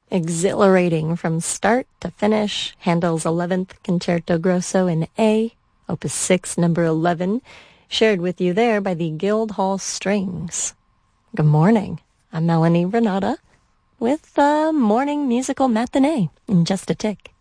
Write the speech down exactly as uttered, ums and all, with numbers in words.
Exhilarating from start to finish, Handel's eleventh Concerto Grosso in A, Opus six, number eleven, shared with you there by the Guildhall Strings. Good morning. I'm Melanie Renata with the Morning Musical Matinee in just a tick.